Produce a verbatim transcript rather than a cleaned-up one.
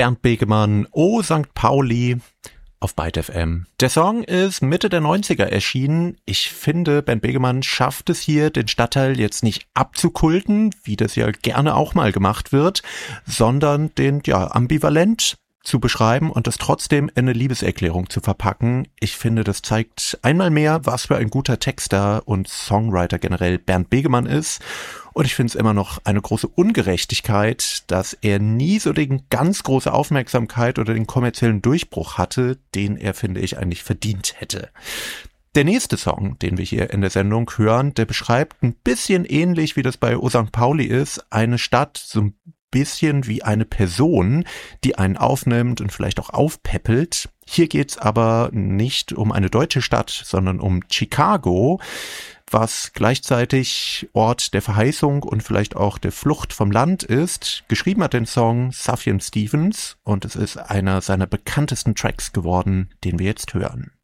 Bernd Begemann, Oh Sankt Pauli auf Byte F M. Der Song ist Mitte der neunziger erschienen. Ich finde, Bernd Begemann schafft es hier, den Stadtteil jetzt nicht abzukulten, wie das ja gerne auch mal gemacht wird, sondern den ja ambivalent zu beschreiben und das trotzdem in eine Liebeserklärung zu verpacken. Ich finde, das zeigt einmal mehr, was für ein guter Texter und Songwriter generell Bernd Begemann ist. Und ich finde es immer noch eine große Ungerechtigkeit, dass er nie so die ganz große Aufmerksamkeit oder den kommerziellen Durchbruch hatte, den er, finde ich, eigentlich verdient hätte. Der nächste Song, den wir hier in der Sendung hören, der beschreibt ein bisschen ähnlich, wie das bei O Sankt Pauli ist, eine Stadt so ein bisschen wie eine Person, die einen aufnimmt und vielleicht auch aufpäppelt. Hier geht's aber nicht um eine deutsche Stadt, sondern um Chicago, was gleichzeitig Ort der Verheißung und vielleicht auch der Flucht vom Land ist. Geschrieben hat den Song Sufjan Stevens und es ist einer seiner bekanntesten Tracks geworden, den wir jetzt hören.